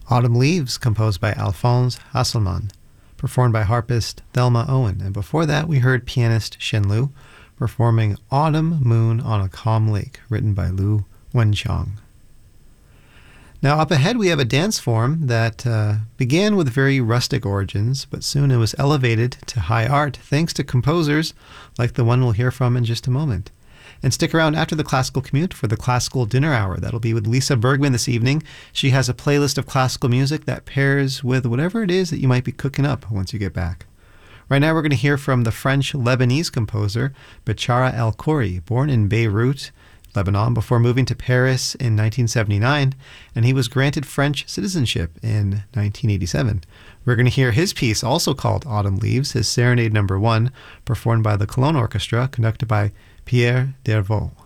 Autumn Leaves, composed by Alphonse Hasselmann, performed by harpist Thelma Owen. And before that, we heard pianist Shen Liu performing Autumn Moon on a Calm Lake, written by Lu Wenqiang. Now, up ahead, we have a dance form that began with very rustic origins, but soon it was elevated to high art thanks to composers like the one we'll hear from in just a moment. And stick around after the classical commute for the classical dinner hour. That'll be with Lisa Bergman this evening. She has a playlist of classical music that pairs with whatever it is that you might be cooking up once you get back. Right now, we're going to hear from the French-Lebanese composer Bechara El Khoury, born in Beirut, Lebanon, before moving to Paris in 1979, and he was granted French citizenship in 1987. We're going to hear his piece, also called Autumn Leaves, his Serenade No. 1, performed by the Cologne Orchestra, conducted by Pierre Dervaux.